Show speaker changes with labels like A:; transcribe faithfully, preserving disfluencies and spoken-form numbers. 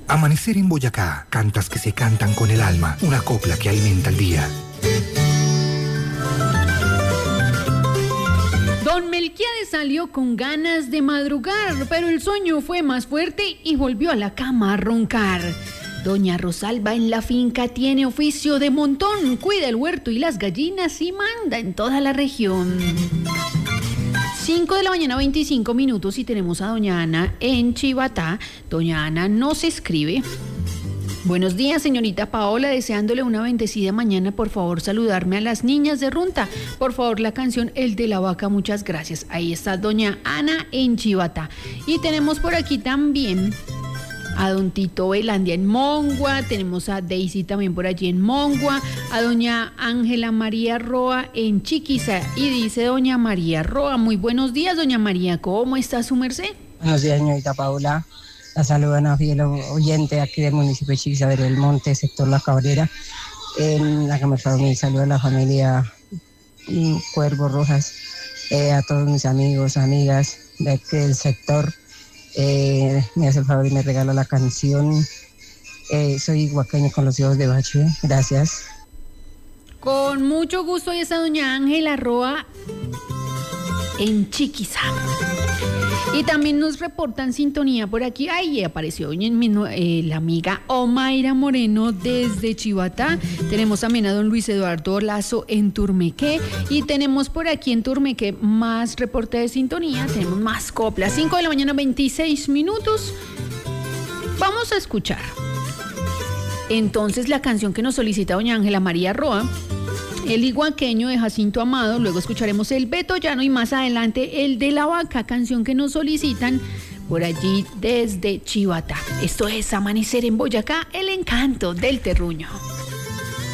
A: Amanecer en Boyacá, cantas que se cantan con el alma, una copla que alimenta el día.
B: Don Melquiades salió con ganas de madrugar, pero el sueño fue más fuerte y volvió a la cama a roncar. Doña Rosalba en la finca tiene oficio de montón, cuida el huerto y las gallinas y manda en toda la región. cinco de la mañana, veinticinco minutos, y tenemos a doña Ana en Chivatá. Doña Ana nos escribe: buenos días, señorita Paola, deseándole una bendecida mañana. Por favor, saludarme a las niñas de Runta. Por favor, la canción El de la Vaca, muchas gracias. Ahí está doña Ana en Chivatá. Y tenemos por aquí también a don Tito Velandia en Mongua, tenemos a Daisy también por allí en Mongua, a doña Ángela María Roa en Chiquiza, y dice doña María Roa: muy buenos días, doña María, ¿cómo está su merced?
C: Buenos días, señorita Paula. La saludan a fiel oyente aquí del municipio de Chiquiza del Monte, sector La Cabrera. En la que me saluda a la familia Cuervo Rojas, eh, a todos mis amigos, amigas de aquí del sector. Eh, me hace el favor y me regala la canción eh, Soy huaqueño con los hijos de Bache. Gracias.
B: Con mucho gusto. Y esa doña Ángela Roa en Chiquiza. Y también nos reportan sintonía por aquí. Ay, apareció eh, la amiga Omaira Moreno desde Chivatá. Tenemos también a don Luis Eduardo Lazo en Turmequé. Y tenemos por aquí en Turmequé más reporte de sintonía. Tenemos más coplas. cinco de la mañana, veintiséis minutos. Vamos a escuchar entonces la canción que nos solicita doña Ángela María Roa, El Iguaqueño de Jacinto Amado. Luego escucharemos El Betoyano y más adelante El de la Vaca, canción que nos solicitan por allí desde Chivatá. Esto es Amanecer en Boyacá, el encanto del terruño.